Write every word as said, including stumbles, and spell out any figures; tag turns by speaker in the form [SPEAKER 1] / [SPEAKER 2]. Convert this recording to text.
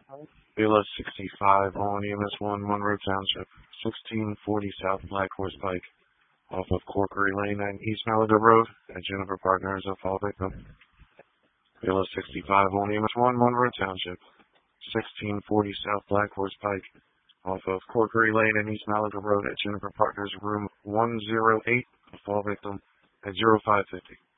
[SPEAKER 1] Villa sixty-five on E M S one, Monroe Township, sixteen forty South Black Horse Pike, off of Corkery Lane and East Malaga Road, at Juniper Partners of Fall Victim. Villa sixty-five on E M S one, Monroe Township, sixteen forty South Black Horse Pike, off of Corkery Lane and East Malaga Road, at Juniper Partners, room one oh eight, of Fall Victim, at zero five fifty.